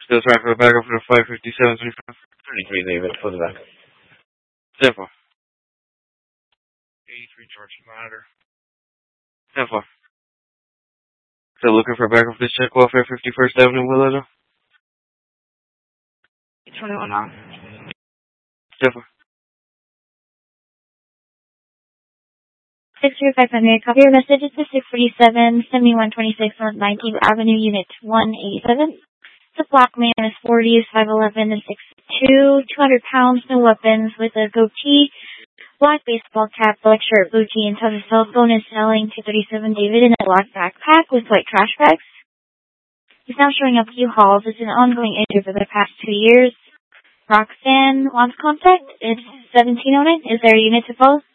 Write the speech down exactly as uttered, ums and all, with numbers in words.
Still trying for the backup for the five fifty-seven thirty-three David for the back. Simple. eighty-three George Monitor. Simple. Still looking for backup for this check welfare fifty-first Avenue, Willard? twenty-one now. Simple. six three five hundred, copy your message. It's the six forty-seven, seventy-one twenty-six North nineteenth Avenue, Unit one eighty-seven. The black man is forty, is five eleven, and six two, two hundred pounds, no weapons, with a goatee, black baseball cap, black shirt, blue jeans, has a cell phone, is selling two thirty-seven David in a black backpack with white trash bags. He's now showing up U-Hauls. It's an ongoing issue for the past two years. Roxanne wants contact. It's seventeen oh nine. Is there a unit to follow?